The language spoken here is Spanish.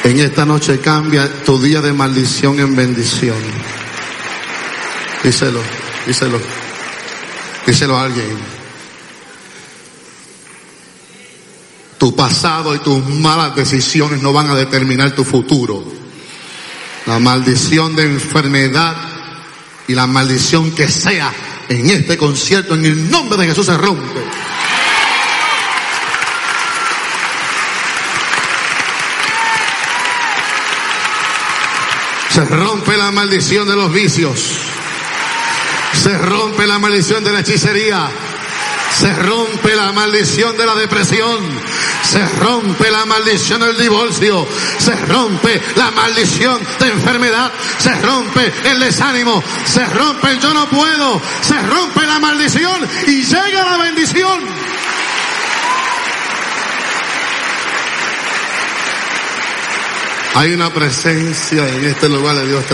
En esta noche cambia tu día de maldición en bendición. Díselo, díselo. Díselo a alguien. Tu pasado y tus malas decisiones no van a determinar tu futuro. La maldición de enfermedad y la maldición que sea en este concierto, en el nombre de Jesús, se rompe. Se rompe la maldición de los vicios. Se rompe la maldición de la hechicería. Se rompe la maldición de la depresión. Se rompe la maldición del divorcio. Se rompe la maldición de enfermedad. Se rompe el desánimo. Se rompe el yo no puedo. Se rompe la maldición y llega la bendición. Hay una presencia en este lugar de Dios.